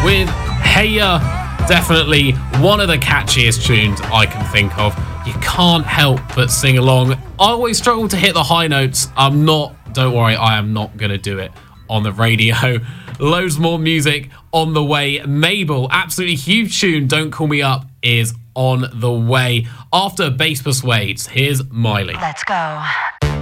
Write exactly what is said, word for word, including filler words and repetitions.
with Hey Ya. Definitely one of the catchiest tunes I can think of. You can't help but sing along. I always struggle to hit the high notes. I'm not, don't worry, I am not going to do it on the radio. Loads more music on the way. Mabel, absolutely huge tune, Don't Call Me Up, is on the way. After Bass Persuades, here's Miley. Let's go.